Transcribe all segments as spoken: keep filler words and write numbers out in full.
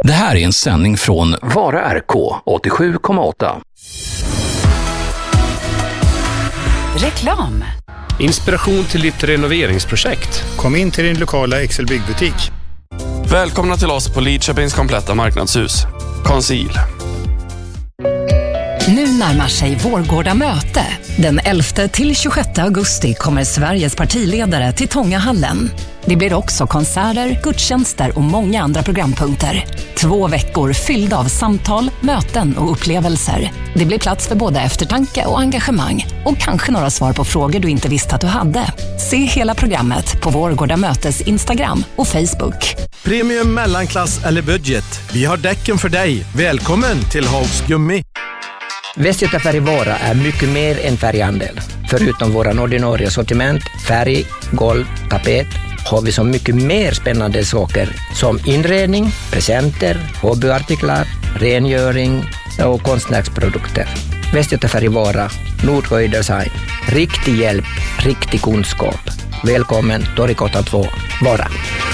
Det här är en sändning från Vara R K åttiosju komma åtta. Reklam. Inspiration till ditt renoveringsprojekt. Kom in till din lokala Excel byggbutik. Välkomna till oss på Lidköpings kompletta marknadshus. Conceal. Nu närmar sig Vårgårda möte. Den elfte till tjugosjätte augusti kommer Sveriges partiledare till Tångahallen. Det blir också konserter, gudstjänster och många andra programpunkter. Två veckor fyllda av samtal, möten och upplevelser. Det blir plats för både eftertanke och engagemang. Och kanske några svar på frågor du inte visste att du hade. Se hela programmet på Vårgårda mötes Instagram och Facebook. Premium, mellanklass eller budget. Vi har däcken för dig. Välkommen till Haugs Gummi. Västgöta Färgvara är mycket mer än färghandel. Förutom våra ordinarie sortiment, färg, golv, tapet, har vi så mycket mer spännande saker som inredning, presenter, hobbyartiklar, rengöring och konstnärsprodukter. Västgöta Färgvara, Nordsjö Design. Riktig hjälp, riktig kunskap. Välkommen, Torgatan två, Vara.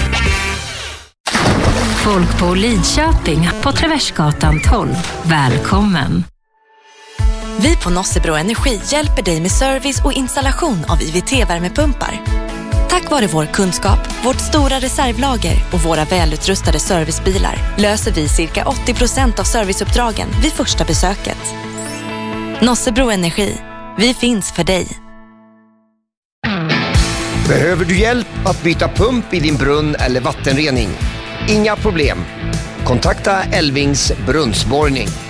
Folk på Lidköping på Traversgatan tolv. Välkommen! Vi på Nossebro Energi hjälper dig med service och installation av I V T-värmepumpar. Tack vare vår kunskap, vårt stora reservlager och våra välutrustade servicebilar löser vi cirka åttio procent av serviceuppdragen vid första besöket. Nossebro Energi. Vi finns för dig. Behöver du hjälp att byta pump i din brunn eller vattenrening? Inga problem. Kontakta Elvings brunnsborrning.